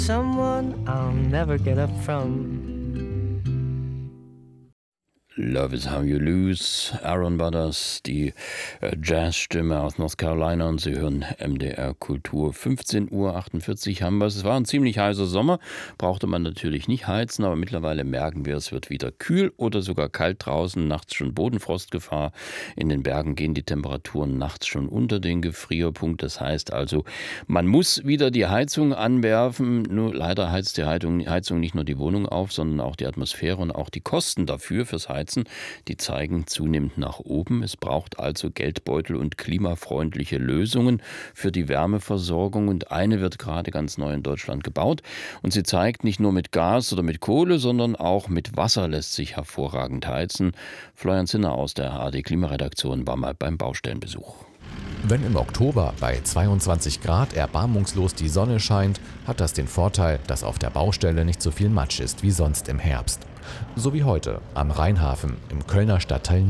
Someone I'll never get up from. Love is how you lose. Aaron Butters, die Jazzstimme aus North Carolina, und Sie hören MDR Kultur. 15:48 haben wir es. Es war ein ziemlich heißer Sommer, brauchte man natürlich nicht heizen, aber mittlerweile merken wir, es wird wieder kühl oder sogar kalt draußen, nachts schon Bodenfrostgefahr. In den Bergen gehen die Temperaturen nachts schon unter den Gefrierpunkt. Das heißt also, man muss wieder die Heizung anwerfen. Nur leider heizt die Heizung nicht nur die Wohnung auf, sondern auch die Atmosphäre, und auch die Kosten dafür fürs Heizen, die zeigen zunehmend nach oben. Es braucht also Geldbeutel und klimafreundliche Lösungen für die Wärmeversorgung, und eine wird gerade ganz neu in Deutschland gebaut, und sie zeigt, nicht nur mit Gas oder mit Kohle, sondern auch mit Wasser lässt sich hervorragend heizen. Florian Zinner aus der ARD Klimaredaktion war mal beim Baustellenbesuch. Wenn im Oktober bei 22 Grad erbarmungslos die Sonne scheint, hat das den Vorteil, dass auf der Baustelle nicht so viel Matsch ist wie sonst im Herbst. So wie heute am Rheinhafen im Kölner Stadtteil